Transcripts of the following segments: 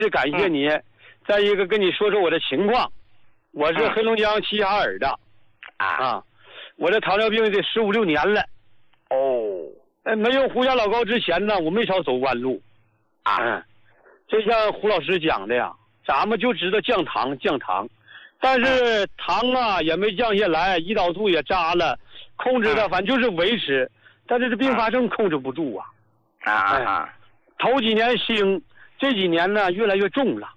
是感谢你。再一个跟你说说我的情况，我是黑龙江齐齐哈尔的，我这糖尿病得15、16年了。没有胡家老高之前呢，我没少走弯路。就像胡老师讲的呀，咱们就知道降糖，但是糖啊也没降下来，胰岛素也扎了，控制的反正就是维持，但是这并发症控制不住啊。头几年轻，这几年呢越来越重了。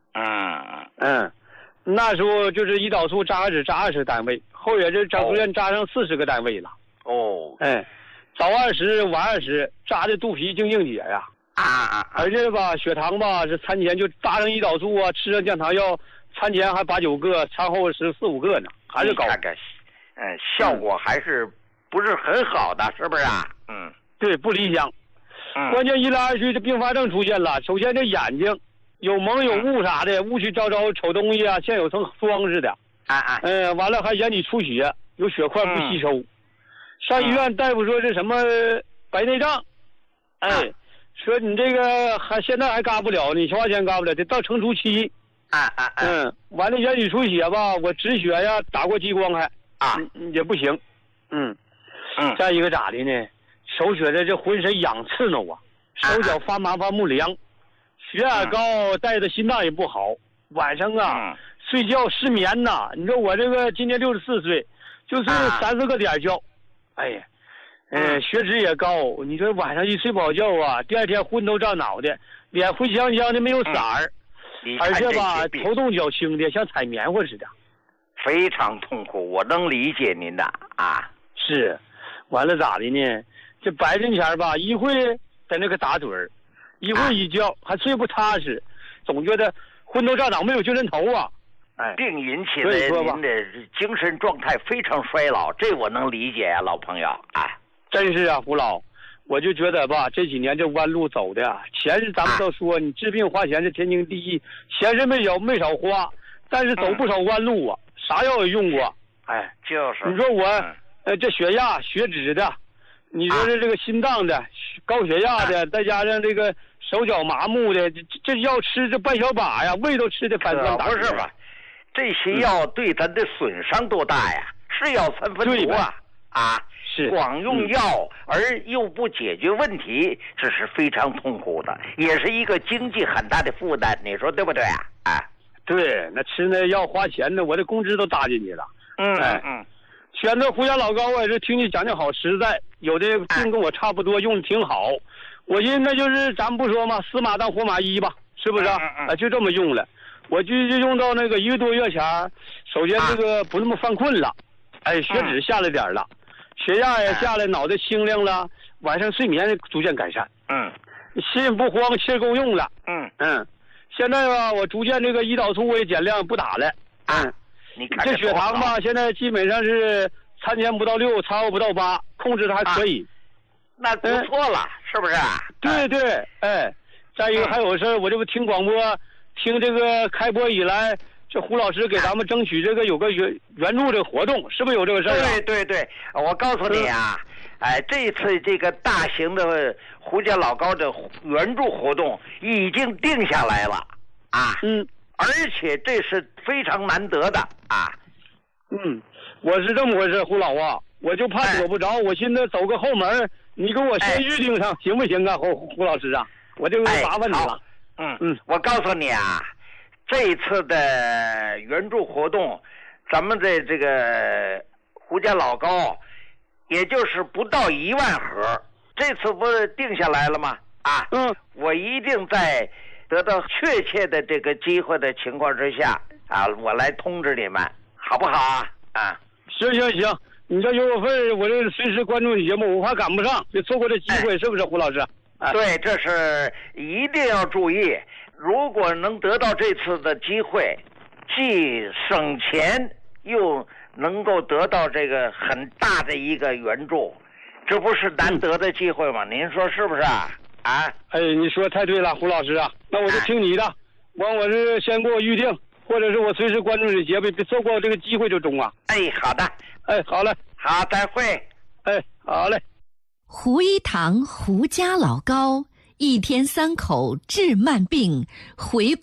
那时候就是胰岛素扎20单位，后也是整院扎上40个单位了。早20晚20，扎的肚皮净硬结呀。而且吧，血糖吧是餐前就扎上胰岛素啊，吃上降糖药，餐前还8、9个，餐后14、15个呢，还是高。 效果还是不是很好的，是不是啊？ 对，不理想。关键一来二去，这并发症出现了。首先这眼睛有蒙有雾啥的，雾气昭昭瞅东西啊，像有层霜似的。完了还眼底出血，有血块不吸收。上医院大夫说是什么白内障，说你这个现在还嘎不了，你花钱嘎不了，得到成熟期。完了眼底出血吧，我止血呀，打过激光还也不行。再一个咋的呢？手觉得这浑身痒刺挠啊，手脚发麻发木凉，血压高，带的心脏也不好，晚上睡觉失眠呐。你说我这个今年64岁，就睡30个点觉。血脂也高，你说晚上一睡不好觉啊，第二天昏头胀脑的，脸灰香香的没有色儿，而且吧头动脚轻的像踩棉花似的， 非常痛苦。我能理解您的是，完了咋的呢？这白天前吧，一会在那个打盹儿，一会一觉还睡不踏实，总觉得昏头胀脑没有精神头啊。 病引起的您的精神状态非常衰老，这我能理解啊，老朋友。 真是啊，胡老，我就觉得吧，这几年这弯路走的，钱是咱们都说你治病花钱是天经地义，钱是没少花，但是走不少弯路啊，啥药也用过。 就是你说我这血压血脂的，你说这个心脏的高血压的，再加上这个手脚麻木的，这药吃这半小把呀，胃都吃的反酸打。 不是吧？这些药对咱的损伤多大呀？是药三分毒是光用药而又不解决问题，这是非常痛苦的，也是一个经济很大的负担，你说对不对对，那吃那药花钱的，我的工资都搭进去了。选择胡家老高，我也是听你讲的好实在，有的病跟我差不多，用的挺好。我寻思那就是咱们不说嘛，死马当活马医吧，是不是？就这么用了。我就用到那个1个多月前，首先这个不那么犯困了，血脂下来点了，血压也下来，脑袋清亮了，晚上睡眠逐渐改善。心不慌，气够用了。现在吧，我逐渐这个胰岛素我也减量不打了。 你看这血糖吧，现在基本上是餐前不到6，餐后不到8，控制的还可以。 那不错了，是不是？ 对，再一个还有事儿，我这不听广播。听这个开播以来，这胡老师给咱们争取这个有个援助的活动，是不是有这个事儿？ 对，我告诉你这次这个大型的胡家老高的援助活动已经定下来了而且这是非常难得的我是这么回事，胡老我就怕躲不着，我寻思走个后门，你给我先预定上，行不行啊，胡老师啊？我就麻烦你了。 我告诉你这一次的援助活动，咱们的这个胡家老高，也就是不到1万盒，这次不是定下来了吗？我一定在得到确切的这个机会的情况之下我来通知你们，好不好行，你这有我份，我这随时关注你节目，我怕赶不上，别错过这机会，是不是胡老师？ 对，这是一定要注意。如果能得到这次的机会，既省钱又能够得到这个很大的一个援助，这不是难得的机会吗？您说是不是你说太对了，胡老师那我就听你的。我是先给我预定，或者是我随时关注你节目，别错过这个机会就中好的。 好嘞。 好，再会。 好嘞。 胡一堂胡家老高，1天3口治慢病，回归